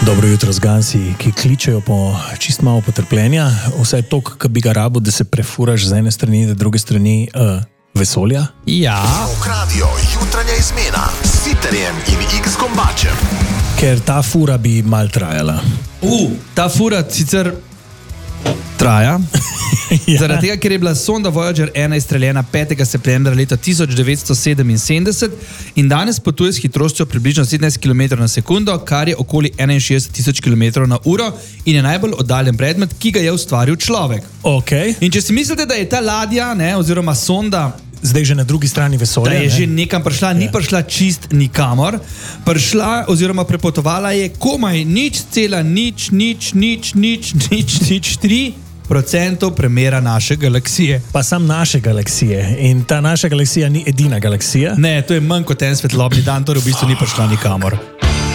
Dobro jutro, zganci, ki kličejo po čist malo potrpljenja. Vse to, ki bi ga rabo, da se prefuraš z ene strani in druge strani vesolja. Ja. Radio Jutranja izmena s Siterjem in X-Gombačem. Ker ta fura bi mal trajala. Ta fura sicer traja. Ja. Zaradi tega, ker je bila sonda Voyager 1 izstreljena 5. septembra leta 1977 in danes potuje s hitrostjo približno 17 km na sekundo, kar je okoli 61.000 km na uro in je najbolj oddaljen predmet, ki ga je ustvaril človek. Okay. In če si mislite, da je ta ladja, oziroma sonda, zdaj že na drugi strani vesolja, da je že nekam prišla, ni prišla čist nikamor, prišla oziroma prepotovala je komaj 0,0000003% premera naše galaksije. pa sam naše galaksije. In ta naša galaksija ni edina galaksija. Ne, to je manj kot en svetlobni dan, torej v bistvu ni prišla nikamor.